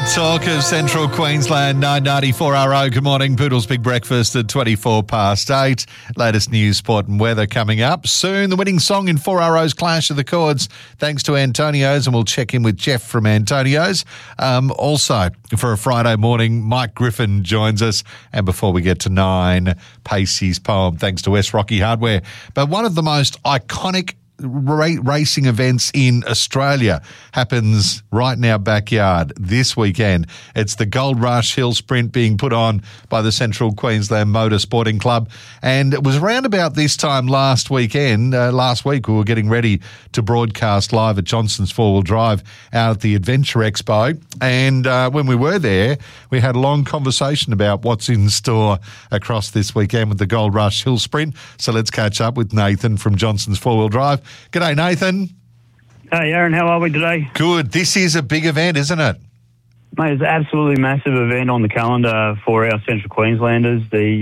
Talk of Central Queensland, 994RO. Good morning. Poodle's Big Breakfast at 8:24. Latest news, sport and weather coming up. Soon, the winning song in 4RO's Clash of the Chords, thanks to Antonio's, and we'll check in with Jeff from Antonio's. Also, for a Friday morning, Mike Griffin joins us. And before we get to 9, Pacey's poem, thanks to West Rocky Hardware. But one of the most iconic racing events in Australia happens right in our backyard this weekend. It's the Gold Rush Hill Sprint being put on by the Central Queensland Motor Sporting Club, and it was around about this time last week we were getting ready to broadcast live at Johnson's 4-Wheel Drive out at the Adventure Expo, and when we were there we had a long conversation about what's in store across this weekend with the Gold Rush Hill Sprint. So let's catch up with Nathan from Johnson's 4-Wheel Drive. G'day, Nathan. Hey, Aaron, how are we today? Good. This is a big event, isn't it? Mate, it's an absolutely massive event on the calendar for our Central Queenslanders.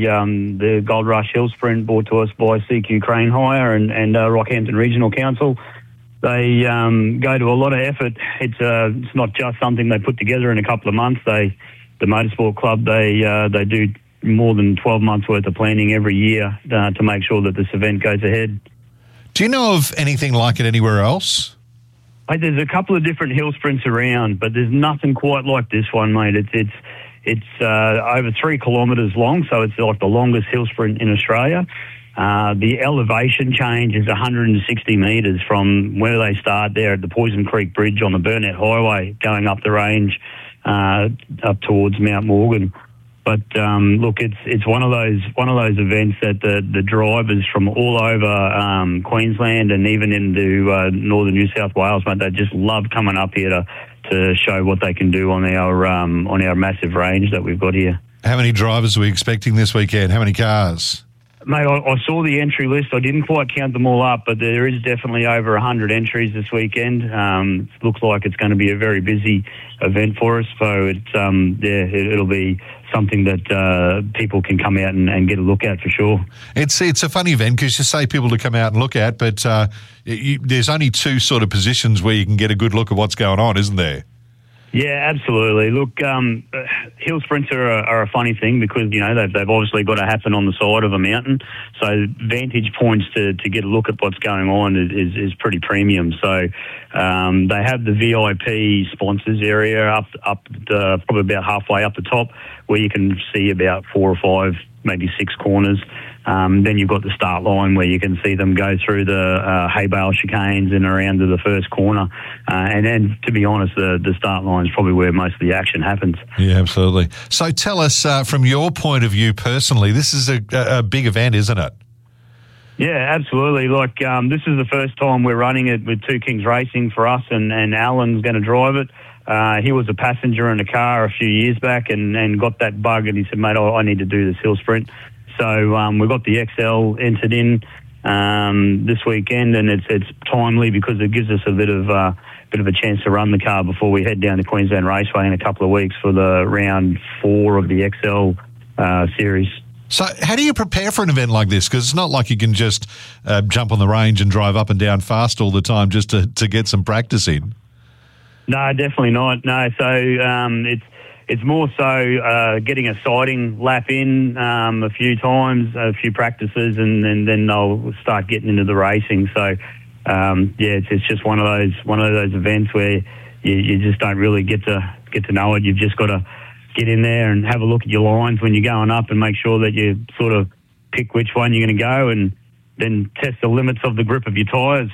The Gold Rush Hill Sprint brought to us by CQ Crane Hire and Rockhampton Regional Council. They go to a lot of effort. It's not just something they put together in a couple of months. The Motorsport Club, they do more than 12 months worth of planning every year to make sure that this event goes ahead. Do you know of anything like it anywhere else? Mate, there's a couple of different hill sprints around, but there's nothing quite like this one, mate. It's over 3 kilometres long, so it's like the longest hill sprint in Australia. The elevation change is 160 metres from where they start there at the Poison Creek Bridge on the Burnett Highway, going up the range up towards Mount Morgan. But look, it's one of those events that the drivers from all over Queensland and even into northern New South Wales, mate, they just love coming up here to show what they can do on our massive range that we've got here. How many drivers are we expecting this weekend? How many cars? Mate, I saw the entry list. I didn't quite count them all up, but there is definitely over 100 entries this weekend. It looks like it's going to be a very busy event for us. So it'll be something that people can come out and get a look at for sure. It's a funny event because you say people to come out and look at, but there's only 2 sort of positions where you can get a good look at what's going on, isn't there? Yeah, absolutely. Look, hill sprints are a funny thing because, you know, they've obviously got to happen on the side of a mountain. So vantage points to get a look at what's going on is pretty premium. So they have the VIP sponsors area up probably about halfway up the top where you can see about 4 or 5, maybe 6 corners. Then you've got the start line where you can see them go through the hay bale chicanes and around to the first corner. And then, to be honest, the start line is probably where most of the action happens. Yeah, absolutely. So tell us, from your point of view personally, this is a big event, isn't it? Yeah, absolutely. Like, this is the first time we're running it with Two Kings Racing for us, and Alan's going to drive it. He was a passenger in a car a few years back and got that bug, and he said, mate, I need to do this hill sprint. So we've got the XL entered in this weekend, and it's timely because it gives us a bit of a chance to run the car before we head down to Queensland Raceway in a couple of weeks for the round 4 of the XL series. So how do you prepare for an event like this? Because it's not like you can just jump on the range and drive up and down fast all the time just to get some practice in. No, definitely not. No, so it's more so getting a sighting lap in a few times, a few practices, and then they'll start getting into the racing. So it's just one of those events where you just don't really get to know it. You've just got to get in there and have a look at your lines when you're going up and make sure that you sort of pick which one you're going to go and then test the limits of the grip of your tyres.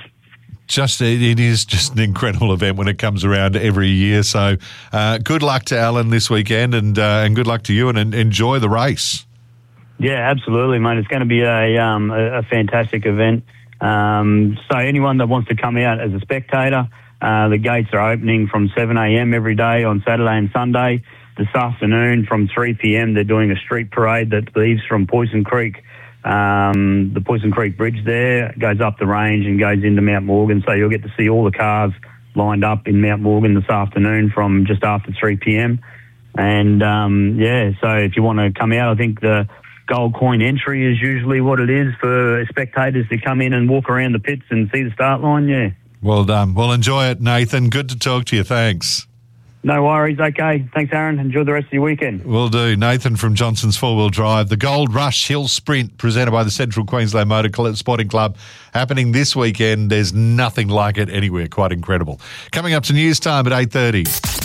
It is just an incredible event when it comes around every year. So good luck to Alan this weekend and good luck to you and enjoy the race. Yeah, absolutely, mate. It's going to be a fantastic event. So anyone that wants to come out as a spectator, the gates are opening from 7 a.m. every day on Saturday and Sunday. This afternoon from 3 p.m. they're doing a street parade that leaves from Poison Creek. The Poison Creek Bridge there goes up the range and goes into Mount Morgan. So you'll get to see all the cars lined up in Mount Morgan this afternoon from just after 3 p.m. And, so if you want to come out, I think the gold coin entry is usually what it is for spectators to come in and walk around the pits and see the start line, yeah. Well done. Well, enjoy it, Nathan. Good to talk to you. Thanks. No worries. Okay. Thanks, Aaron. Enjoy the rest of your weekend. Will do. Nathan from Johnson's Four-Wheel Drive. The Gold Rush Hill Sprint presented by the Central Queensland Motor Sporting Club happening this weekend. There's nothing like it anywhere. Quite incredible. Coming up to news time at 8:30.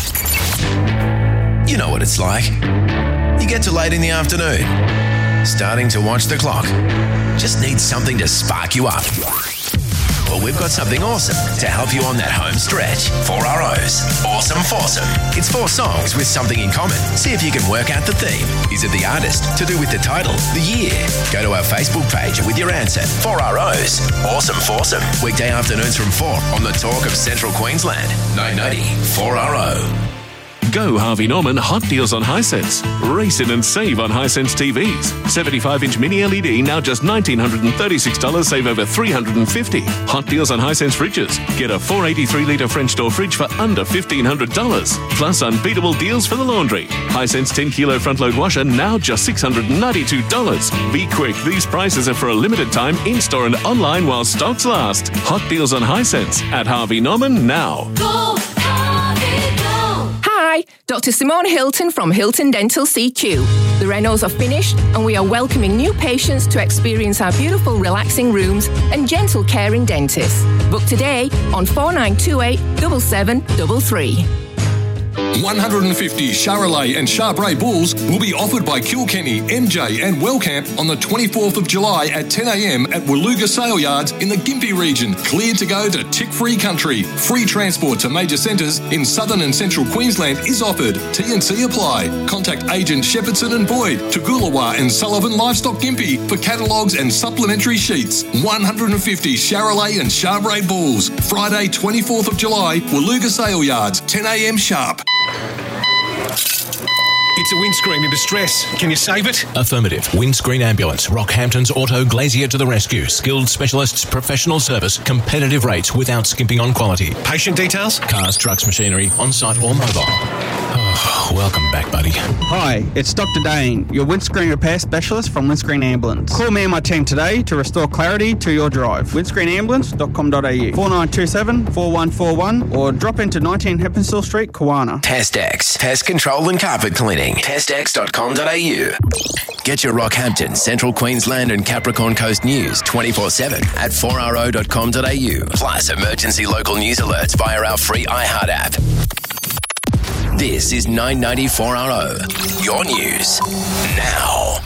You know what it's like. You get to late in the afternoon, starting to watch the clock. Just need something to spark you up. Well, we've got something awesome to help you on that home stretch. 4RO's Awesome Foursome. It's 4 songs with something in common. See if you can work out the theme. Is it the artist? To do with the title? The year? Go to our Facebook page with your answer. 4RO's Awesome Foursome. Weekday afternoons from 4 on the Talk of Central Queensland. 990 4RO. Go Harvey Norman Hot Deals on Hisense. Race in and save on Hisense TVs. 75-inch mini LED now just $1,936, save over $350. Hot Deals on Hisense fridges. Get a 483-litre French door fridge for under $1,500. Plus unbeatable deals for the laundry. Hisense 10-kilo front-load washer now just $692. Be quick, these prices are for a limited time in-store and online while stocks last. Hot Deals on Hisense at Harvey Norman now. Go, Harvey, go. Hi, Dr. Simone Hilton from Hilton Dental CQ. The renos are finished and we are welcoming new patients to experience our beautiful relaxing rooms and gentle caring dentists. Book today on 4928 7733. 150 Charolais and Charbray bulls will be offered by Kilkenny, MJ and Wellcamp on the 24th of July at 10 a.m. at Woluga Sale Yards in the Gympie region. Cleared to go to tick-free country. Free transport to major centres in southern and central Queensland is offered. T&C apply. Contact agent Shepherdson and Boyd, Toogoolawah and Sullivan Livestock Gympie for catalogues and supplementary sheets. 150 Charolais and Charbray bulls. Friday 24th of July, Woluga Sale Yards, 10 a.m. sharp. It's a windscreen in distress. Can you save it? Affirmative. Windscreen Ambulance. Rockhampton's Auto Glazier to the rescue. Skilled specialists, professional service, competitive rates without skimping on quality. Patient details? Cars, trucks, machinery, on-site or mobile. Oh, welcome back, buddy. Hi, it's Dr. Dane, your windscreen repair specialist from Windscreen Ambulance. Call me and my team today to restore clarity to your drive. windscreenambulance.com.au 4927 4141 or drop into 19 Heppenstall Street, Kawana. TestX. Pest control and carpet cleaning. TestX.com.au. Get your Rockhampton, Central Queensland and Capricorn Coast news 24/7 at 4RO.com.au. Plus emergency local news alerts via our free iHeart app. This is 994RO. Your news now.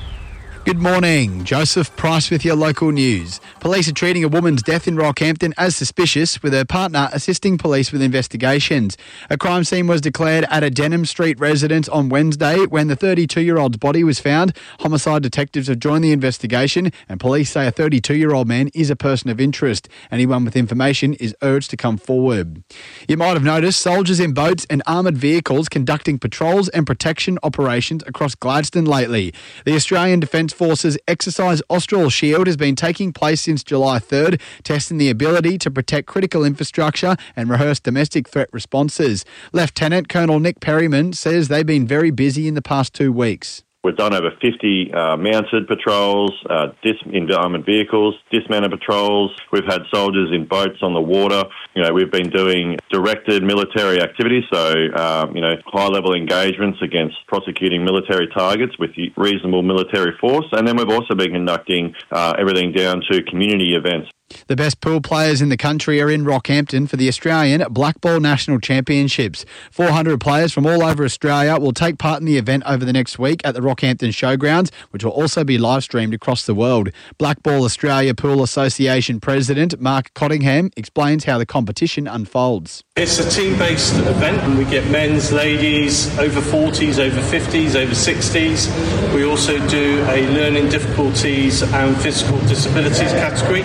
Good morning. Joseph Price with your local news. Police are treating a woman's death in Rockhampton as suspicious, with her partner assisting police with investigations. A crime scene was declared at a Denham Street residence on Wednesday when the 32-year-old's body was found. Homicide detectives have joined the investigation and police say a 32-year-old man is a person of interest. Anyone with information is urged to come forward. You might have noticed soldiers in boats and armoured vehicles conducting patrols and protection operations across Gladstone lately. The Australian Defence Force's Exercise Austral Shield has been taking place since July 3rd, testing the ability to protect critical infrastructure and rehearse domestic threat responses. Lieutenant Colonel Nick Perryman says they've been very busy in the past 2 weeks. We've done over 50 mounted patrols, in armoured vehicles, dismounted patrols. We've had soldiers in boats on the water. We've been doing directed military activities, so, high-level engagements against prosecuting military targets with reasonable military force. And then we've also been conducting everything down to community events. The best pool players in the country are in Rockhampton for the Australian Black Ball National Championships. 400 players from all over Australia will take part in the event over the next week at the Rockhampton Showgrounds, which will also be live streamed across the world. Black Ball Australia Pool Association President Mark Cottingham explains how the competition unfolds. It's a team-based event and we get men's, ladies, over 40s, over 50s, over 60s. We also do a learning difficulties and physical disabilities category.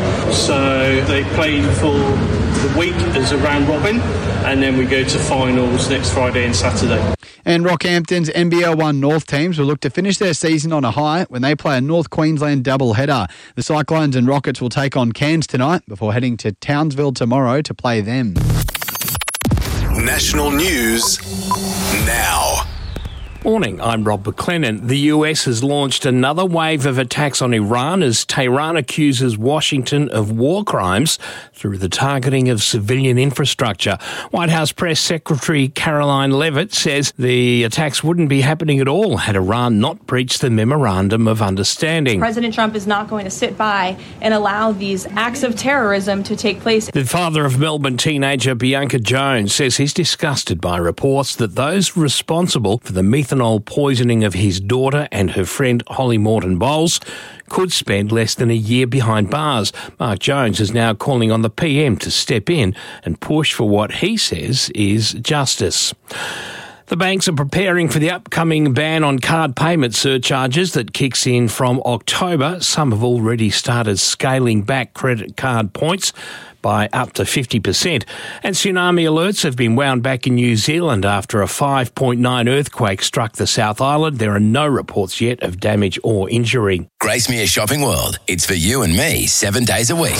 So they play for the week as a round robin and then we go to finals next Friday and Saturday. And Rockhampton's NBL 1 North teams will look to finish their season on a high when they play a North Queensland doubleheader. The Cyclones and Rockets will take on Cairns tonight before heading to Townsville tomorrow to play them. National news now. Morning, I'm Rob McLennan. The US has launched another wave of attacks on Iran as Tehran accuses Washington of war crimes through the targeting of civilian infrastructure. White House Press Secretary Caroline Leavitt says the attacks wouldn't be happening at all had Iran not breached the Memorandum of Understanding. President Trump is not going to sit by and allow these acts of terrorism to take place. The father of Melbourne teenager Bianca Jones says he's disgusted by reports that those responsible for the methanol poisoning of his daughter and her friend Holly Morton Bowles could spend less than a year behind bars. Mark Jones is now calling on the PM to step in and push for what he says is justice. The banks are preparing for the upcoming ban on card payment surcharges that kicks in from October. Some have already started scaling back credit card points by up to 50%. And tsunami alerts have been wound back in New Zealand after a 5.9 earthquake struck the South Island. There are no reports yet of damage or injury. Gracemere Shopping World. It's for you and me 7 days a week.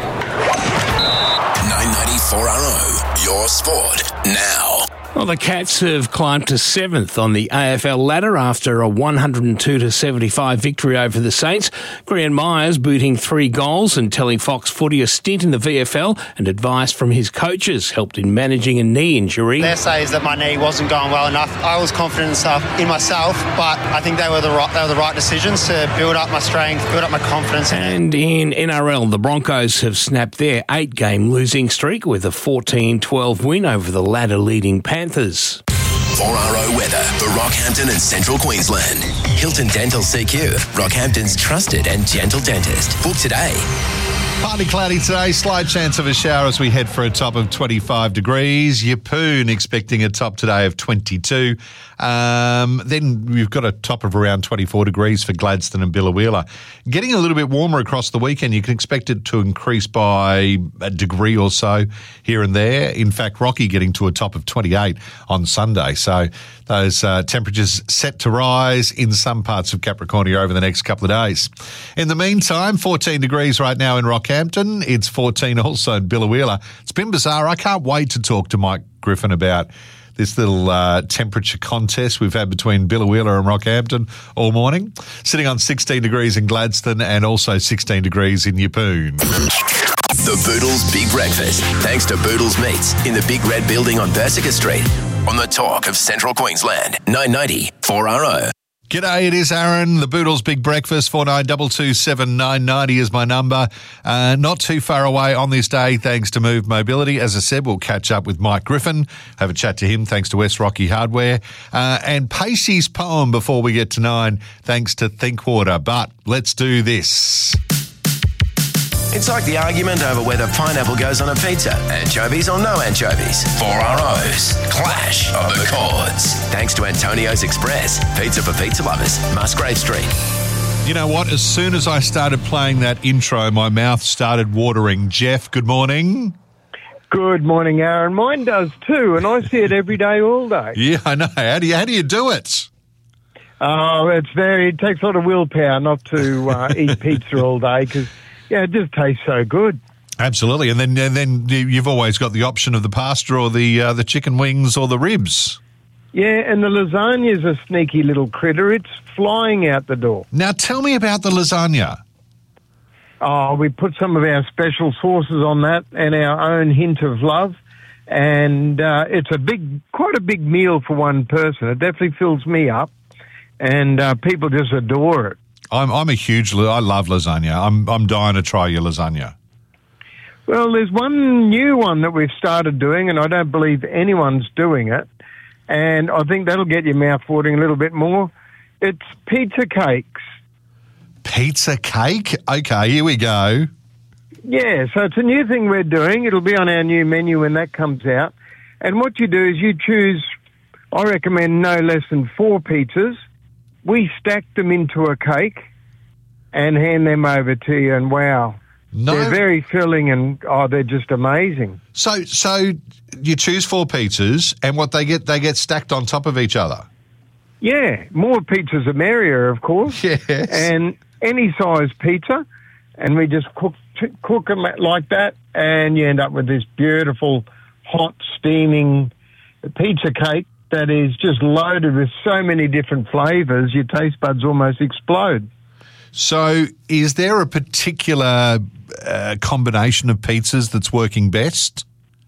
994RO. Your sport now. Well, the Cats have climbed to 7th on the AFL ladder after a 102-75 victory over the Saints. Graham Myers booting 3 goals and telling Fox Footy a stint in the VFL and advice from his coaches helped in managing a knee injury. Their say is that my knee wasn't going well enough. I was confident in myself, but I think they were the right decisions to build up my strength, build up my confidence. And in NRL, the Broncos have snapped their 8-game losing streak with a 14-12 win over the ladder-leading Panthers. 4RO weather for Rockhampton and Central Queensland. Hilton Dental CQ, Rockhampton's trusted and gentle dentist. Book today. Partly cloudy today, slight chance of a shower as we head for a top of 25 degrees. Yeppoon expecting a top today of 22. Then we've got a top of around 24 degrees for Gladstone and Biloela. Getting a little bit warmer across the weekend. You can expect it to increase by a degree or so here and there. In fact, Rocky getting to a top of 28 on Sunday. So those temperatures set to rise in some parts of Capricornia over the next couple of days. In the meantime, 14 degrees right now in Rockhampton. It's 14 also in Biloela. It's been bizarre. I can't wait to talk to Mike Griffin about this little temperature contest we've had between Biloela and Rockhampton all morning. Sitting on 16 degrees in Gladstone and also 16 degrees in Yeppoon. The Boodles Big Breakfast. Thanks to Boodles Meats in the Big Red Building on Bersica Street. On the talk of Central Queensland. 990 4RO. G'day, it is Aaron. The Boodles Big Breakfast, 49227990 is my number. Not too far away on this day, thanks to Move Mobility. As I said, we'll catch up with Mike Griffin, have a chat to him, thanks to West Rocky Hardware. And Pacey's poem before we get to 9, thanks to Thinkwater. But let's do this. It's like the argument over whether pineapple goes on a pizza. Anchovies or no anchovies. 4RO's Clash of the Chords. Thanks to Antonio's Express. Pizza for pizza lovers. Musgrave Street. You know what? As soon as I started playing that intro, my mouth started watering. Jeff, good morning. Good morning, Aaron. Mine does too, and I see it every day, all day. Yeah, I know. How do you do it? Oh, it takes a lot of willpower not to eat pizza all day because, yeah, it just tastes so good. Absolutely, and then you've always got the option of the pasta or the chicken wings or the ribs. Yeah, and the lasagna's a sneaky little critter. It's flying out the door. Now, tell me about the lasagna. Oh, we put some of our special sauces on that and our own hint of love, and it's quite a big meal for one person. It definitely fills me up, and people just adore it. I love lasagna. I'm dying to try your lasagna. Well, there's one new one that we've started doing, and I don't believe anyone's doing it, and I think that'll get your mouth watering a little bit more. It's pizza cakes. Pizza cake? Okay, here we go. Yeah, so it's a new thing we're doing. It'll be on our new menu when that comes out. And what you do is you choose, I recommend no less than 4 pizzas. We stack them into a cake and hand them over to you, and wow. They're very filling and, they're just amazing. So you choose 4 pizzas and what they get stacked on top of each other? Yeah, more pizzas the merrier, of course. Yes. And any size pizza, and we just cook them like that, and you end up with this beautiful, hot, steaming pizza cake that is just loaded with so many different flavours, your taste buds almost explode. So is there a particular combination of pizzas that's working best?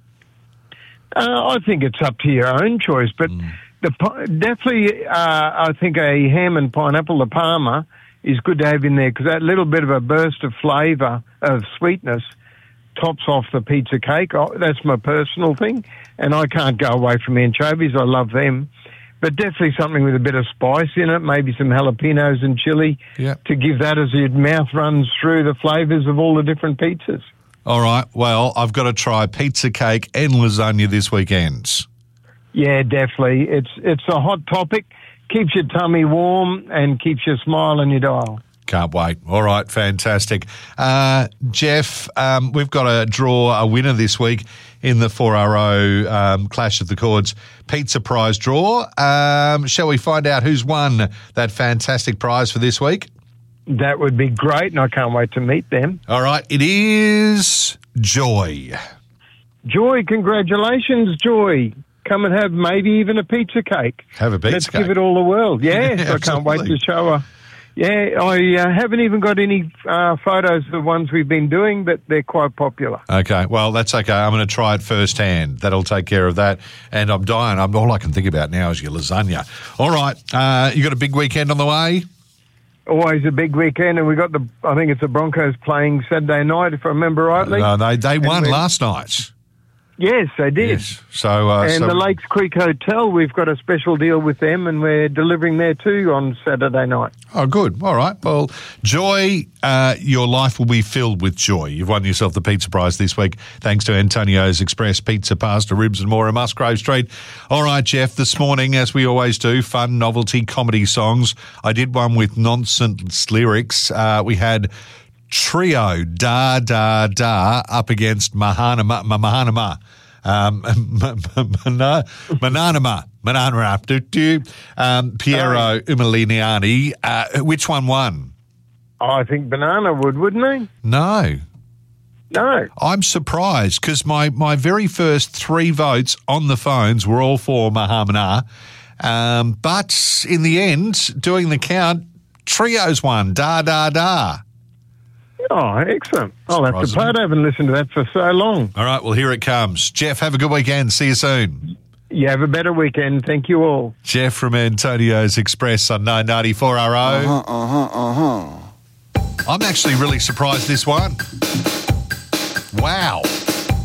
I think it's up to your own choice, but definitely I think a ham and pineapple de Parma is good to have in there because that little bit of a burst of flavour, of sweetness, tops off the pizza cake. That's my personal thing, and I can't go away from anchovies. I love them. But definitely something with a bit of spice in it, maybe some jalapenos and chili to give that as your mouth runs through the flavours of all the different pizzas. All right. Well, I've got to try pizza cake and lasagna this weekend. Yeah, definitely. It's a hot topic. Keeps your tummy warm and keeps your smile on your dial. Can't wait. All right, fantastic. Jeff, we've got to draw a winner this week in the 4RO Clash of the Chords pizza prize draw. Shall we find out who's won that fantastic prize for this week? That would be great, and I can't wait to meet them. All right, it is Joy. Joy, congratulations, Joy. Come and have maybe even a pizza cake. Have a pizza Let's cake. give it all the world. Yes, Yeah, I can't wait absolutely. to show her. Yeah, I haven't even got any photos of the ones we've been doing, but they're quite popular. Okay, well, that's okay. I'm going to try it firsthand. That'll take care of that. And I'm dying. All I can think about now is your lasagna. All right, you got a big weekend on the way? Always a big weekend, and we got I think it's the Broncos playing Saturday night, if I remember rightly. No, they won last night. Yes, they did. Yes. So, and the Lakes Creek Hotel, we've got a special deal with them, and we're delivering there too on Saturday night. Oh, good. All right. Well, Joy, your life will be filled with joy. You've won yourself the pizza prize this week, thanks to Antonio's Express Pizza, Pasta, Ribs and more at Musgrave Street. All right, Jeff, this morning, as we always do, fun, novelty, comedy songs. I did one with nonsense lyrics. We had Trio Da Da Da up against Mahanama. Piero Umiliani. Which one won? I think Banana would, wouldn't he? No. No. I'm surprised because my very first 3 votes on the phones were all for Mahamana. But in the end, doing the count, Trios won. Da Da Da. Oh, excellent. I'll have to play it. I haven't listened to that for so long. All right, well, here it comes. Jeff, have a good weekend. See you soon. You have a better weekend. Thank you all. Jeff from Antonio's Express on 994RO. I'm actually really surprised this one. Wow.